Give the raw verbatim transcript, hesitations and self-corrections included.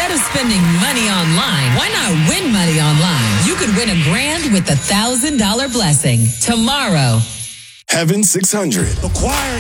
Tired of spending money online? Why not win money online? You could win a grand with the one thousand dollars blessing tomorrow. Heaven six hundred. The choir